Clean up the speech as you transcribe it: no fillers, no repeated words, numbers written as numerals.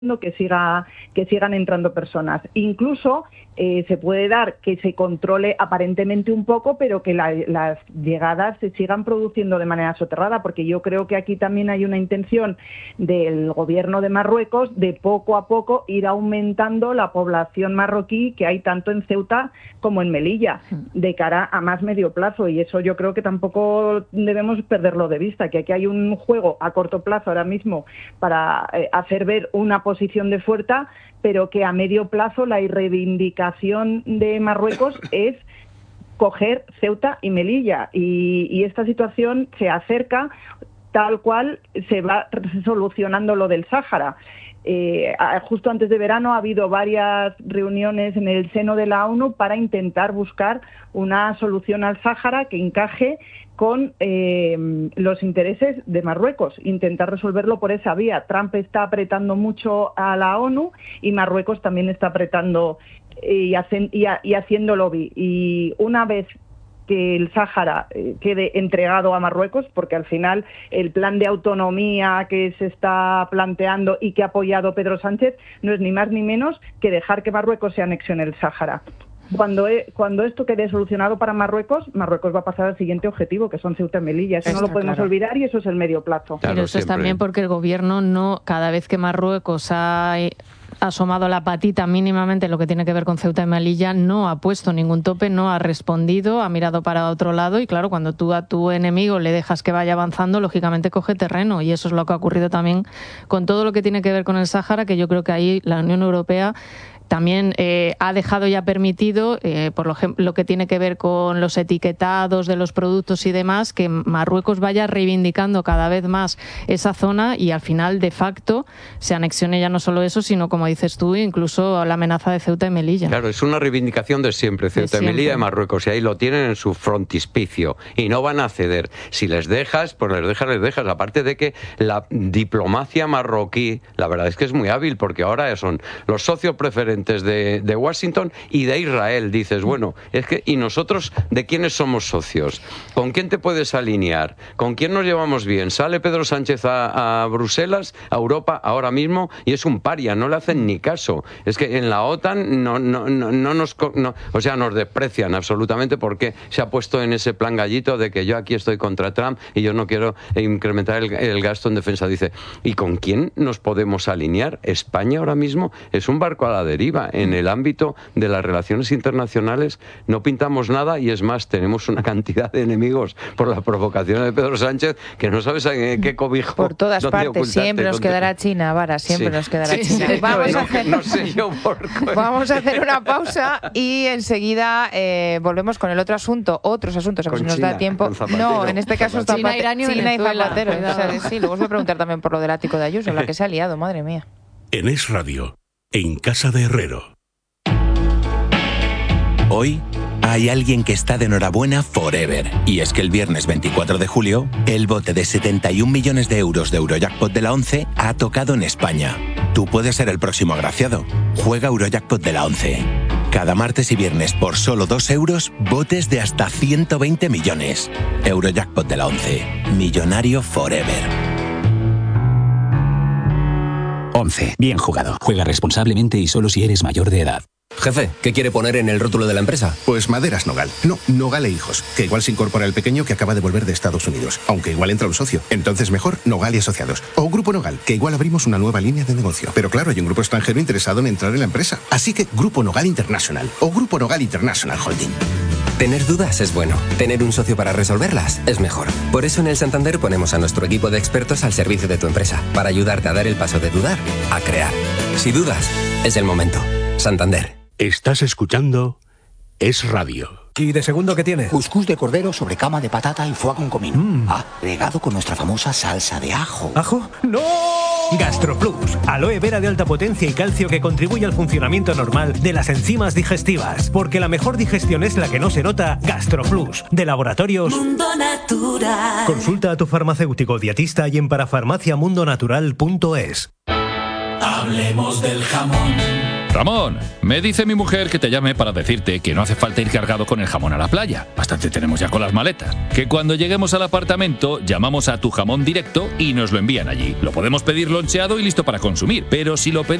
que sigan entrando personas. Incluso se puede dar que se controle aparentemente un poco, pero que las llegadas se sigan produciendo de manera soterrada, porque yo creo que aquí también hay una intención del gobierno de Marruecos de poco a poco ir aumentando la población marroquí que hay tanto en Ceuta como en Melilla, de cara a más medio plazo, y eso yo creo que tampoco debemos perderlo de vista, que aquí hay un juego a corto plazo ahora mismo para hacer ver una posición de fuerza, pero que a medio plazo la reivindicación de Marruecos es coger Ceuta y Melilla, y esta situación se acerca tal cual se va solucionando lo del Sáhara. Justo antes de verano ha habido varias reuniones en el seno de la ONU para intentar buscar una solución al Sáhara que encaje con los intereses de Marruecos, intentar resolverlo por esa vía. Trump está apretando mucho a la ONU y Marruecos también está apretando y haciendo lobby. Y una vez que el Sáhara quede entregado a Marruecos, porque al final el plan de autonomía que se está planteando y que ha apoyado Pedro Sánchez no es ni más ni menos que dejar que Marruecos se anexione el Sáhara. Cuando esto quede solucionado para Marruecos, Marruecos va a pasar al siguiente objetivo, que son Ceuta y Melilla. Eso no lo podemos olvidar, y eso es el medio plazo. Claro, pero eso siempre es también porque el gobierno no, cada vez que Marruecos ha asomado la patita mínimamente en lo que tiene que ver con Ceuta y Melilla, no ha puesto ningún tope, no ha respondido, ha mirado para otro lado, y claro, cuando tú a tu enemigo le dejas que vaya avanzando, lógicamente coge terreno, y eso es lo que ha ocurrido también con todo lo que tiene que ver con el Sáhara, que yo creo que ahí la Unión Europea también ha dejado y ha permitido, por lo que tiene que ver con los etiquetados de los productos y demás, que Marruecos vaya reivindicando cada vez más esa zona, y al final, de facto, se anexione ya no solo eso, sino, como dices tú, incluso la amenaza de Ceuta y Melilla. Claro, es una reivindicación de siempre, Ceuta y Melilla de Marruecos, y ahí lo tienen en su frontispicio, y no van a ceder. Si les dejas, pues les dejas. Aparte de que la diplomacia marroquí, la verdad es que es muy hábil, porque ahora son los socios preferentes de Washington y de Israel. Dices, bueno, es que, ¿y nosotros de quiénes somos socios? ¿Con quién te puedes alinear? ¿Con quién nos llevamos bien? Sale Pedro Sánchez a Bruselas, a Europa ahora mismo, y es un paria, no le hacen ni caso. Es que en la OTAN nos desprecian absolutamente, porque se ha puesto en ese plan gallito de que yo aquí estoy contra Trump y yo no quiero incrementar el gasto en defensa. Dice, ¿y con quién nos podemos alinear? España ahora mismo es un barco a la deriva. En el ámbito de las relaciones internacionales no pintamos nada, y es más, tenemos una cantidad de enemigos por la provocación de Pedro Sánchez que no sabes en qué cobijo. Por todas partes, siempre nos quedará China, Vara, siempre nos quedará China. Vamos a hacer una pausa y enseguida volvemos con el otros asuntos, a ver si nos da tiempo. No, en este caso China, Irán y Zapatero. Sí, luego os voy a preguntar también por lo del ático de Ayuso, la que se ha liado, madre mía. En Es Radio, en Casa de Herrero. Hoy hay alguien que está de enhorabuena forever. Y es que el viernes 24 de julio, el bote de 71 millones de euros de Eurojackpot de la 11 ha tocado en España. Tú puedes ser el próximo agraciado. Juega Eurojackpot de la 11. Cada martes y viernes, por solo 2 euros, botes de hasta 120 millones. Eurojackpot de la 11. Millonario forever. 11. Bien jugado. Juega responsablemente y solo si eres mayor de edad. Jefe, ¿qué quiere poner en el rótulo de la empresa? Pues Maderas Nogal. No, Nogal e Hijos, que igual se incorpora el pequeño que acaba de volver de Estados Unidos, aunque igual entra un socio. Entonces mejor Nogal y Asociados. O Grupo Nogal, que igual abrimos una nueva línea de negocio. Pero claro, hay un grupo extranjero interesado en entrar en la empresa. Así que Grupo Nogal International o Grupo Nogal International Holding. Tener dudas es bueno. Tener un socio para resolverlas es mejor. Por eso en el Santander ponemos a nuestro equipo de expertos al servicio de tu empresa, para ayudarte a dar el paso de dudar a crear. Si dudas, es el momento. Santander. Estás escuchando Es Radio. ¿Y de segundo qué tiene? Cuscús de cordero sobre cama de patata y foie con comino. Regado con nuestra famosa salsa de ajo. ¿Ajo? ¡No! GastroPlus, aloe vera de alta potencia y calcio que contribuye al funcionamiento normal de las enzimas digestivas. Porque la mejor digestión es la que no se nota. GastroPlus, de Laboratorios Mundo Natural. Consulta a tu farmacéutico dietista y en parafarmaciamundonatural.es. Hablemos del jamón. Ramón, me dice mi mujer que te llame para decirte que no hace falta ir cargado con el jamón a la playa. Bastante tenemos ya con las maletas. Que cuando lleguemos al apartamento llamamos a Tu Jamón Directo y nos lo envían allí. Lo podemos pedir loncheado y listo para consumir, pero si lo pedimos